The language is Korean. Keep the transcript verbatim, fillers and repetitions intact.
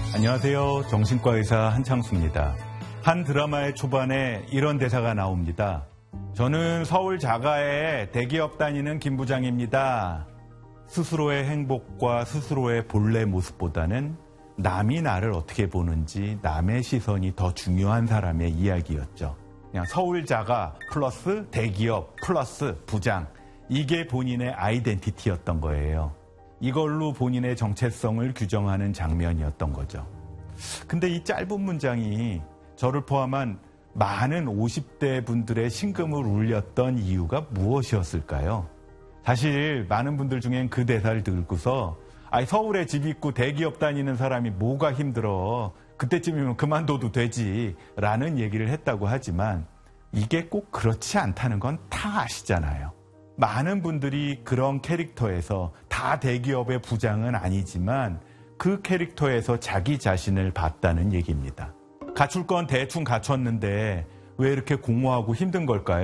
안녕하세요. 정신과 의사 한창수입니다. 한 드라마의 초반에 이런 대사가 나옵니다. 저는 서울 자가에 대기업 다니는 김 부장입니다. 스스로의 행복과 스스로의 본래 모습보다는 남이 나를 어떻게 보는지 남의 시선이 더 중요한 사람의 이야기였죠. 그냥 서울 자가 플러스 대기업 플러스 부장, 이게 본인의 아이덴티티였던 거예요. 이걸로 본인의 정체성을 규정하는 장면이었던 거죠. 근데 이 짧은 문장이 저를 포함한 많은 오십 대 분들의 심금을 울렸던 이유가 무엇이었을까요? 사실 많은 분들 중엔 그 대사를 듣고서 아니, 서울에 집 있고 대기업 다니는 사람이 뭐가 힘들어, 그때쯤이면 그만둬도 되지 라는 얘기를 했다고 하지만 이게 꼭 그렇지 않다는 건 다 아시잖아요. 많은 분들이 그런 캐릭터에서, 다 대기업의 부장은 아니지만 그 캐릭터에서 자기 자신을 봤다는 얘기입니다. 갖출 건 대충 갖췄는데 왜 이렇게 공허하고 힘든 걸까요?